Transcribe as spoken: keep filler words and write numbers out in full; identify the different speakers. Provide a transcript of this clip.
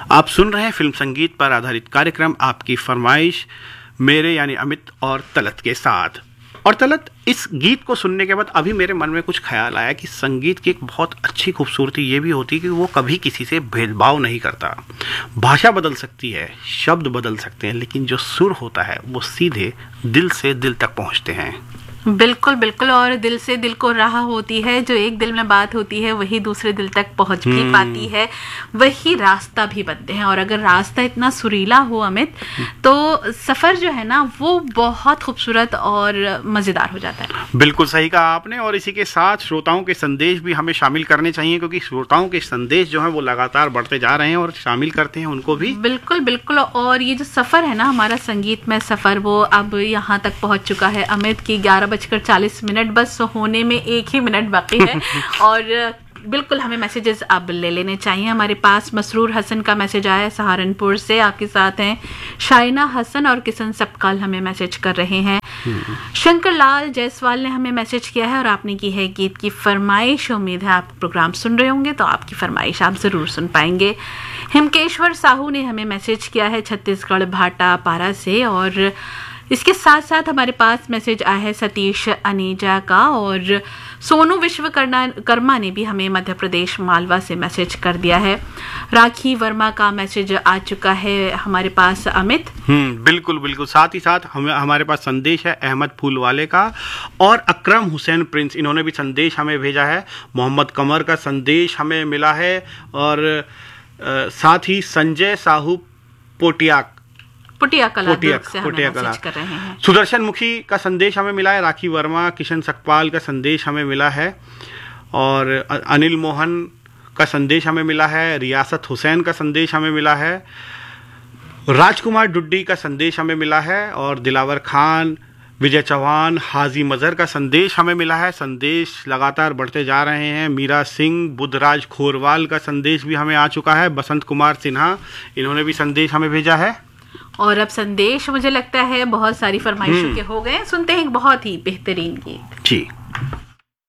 Speaker 1: आप सुन रहे हैं फिल्म संगीत पर आधारित कार्यक्रम आपकी फरमाइश, मेरे यानी अमित और तलत के साथ। और तलत, इस गीत को सुनने के बाद अभी मेरे मन में कुछ ख्याल आया कि संगीत की एक बहुत अच्छी खूबसूरती ये भी होती है कि वो कभी किसी से भेदभाव नहीं करता। भाषा बदल सकती है, शब्द बदल सकते हैं, लेकिन जो सुर होता है वो सीधे दिल से दिल तक पहुंचते हैं।
Speaker 2: बिल्कुल बिल्कुल, और दिल से दिल को राह होती है। जो एक दिल में बात होती है वही दूसरे दिल तक पहुंच भी पाती है, वही रास्ता भी बनते हैं। और अगर रास्ता इतना सुरीला हो अमित, तो सफर जो है ना वो बहुत खूबसूरत और मजेदार हो जाता है।
Speaker 1: बिल्कुल सही कहा आपने। और इसी के साथ श्रोताओं के संदेश भी हमें शामिल करने चाहिए, क्योंकि श्रोताओं के संदेश जो है वो लगातार बढ़ते जा रहे हैं और शामिल करते हैं उनको भी।
Speaker 2: बिल्कुल बिल्कुल, और ये जो सफर है ना हमारा संगीत में सफर, वो अब यहाँ तक पहुंच चुका है अमित की ग्यारह बजकर चालीस मिनट बस होने में एक ही मिनट बाकी है। और बिल्कुल हमें मैसेजेस अब ले लेने चाहिए। हमारे पास मसरूर हसन का मैसेज आया है सहारनपुर से, आपके साथ हैं शाइना हसन और किशन सपकाल हमें मैसेज कर रहे हैं। शंकर लाल जायसवाल ने हमें मैसेज किया है और आपने की है गीत की फरमाइश। उम्मीद है आप प्रोग्राम सुन रहे होंगे तो आपकी फरमाइश आप जरूर सुन पाएंगे। हिमकेश्वर साहू ने हमें मैसेज किया है छत्तीसगढ़ भाटा पारा से, और इसके साथ साथ हमारे पास मैसेज आया है सतीश अनीजा का, और सोनू विश्वकर्मा ने भी हमें मध्य प्रदेश मालवा से मैसेज कर दिया है। राखी वर्मा का मैसेज आ चुका है हमारे पास अमित।
Speaker 1: हम्म बिल्कुल बिल्कुल। साथ ही साथ हम हमारे पास संदेश है अहमद फूलवाले का, और अकरम हुसैन प्रिंस, इन्होंने भी संदेश हमें भेजा है। मोहम्मद कमर का संदेश हमें मिला है, और आ, साथ ही संजय साहू पोटिया
Speaker 2: पुटिया कला
Speaker 1: पुटिया,
Speaker 2: से हमें
Speaker 1: पुटिया
Speaker 2: मैसेज
Speaker 1: कला।
Speaker 2: कर रहे हैं।
Speaker 1: सुदर्शन मुखी का संदेश हमें मिला है। राखी वर्मा, किशन सकपाल का संदेश हमें मिला है, और अनिल मोहन का संदेश हमें मिला है। रियासत हुसैन का संदेश हमें मिला है। राजकुमार डुड्डी का संदेश हमें मिला है, और दिलावर खान, विजय चौहान, हाजी मजहर का संदेश हमें मिला है। संदेश लगातार बढ़ते जा रहे हैं। मीरा सिंह, बुद्धराज खोरवाल का संदेश भी हमें आ चुका है। बसंत कुमार सिन्हा, इन्होंने भी संदेश हमें भेजा है।
Speaker 2: और अब संदेश मुझे लगता है बहुत सारी फरमाइशों के हो गए। सुनते हैं एक बहुत ही बेहतरीन गीत।
Speaker 1: जी।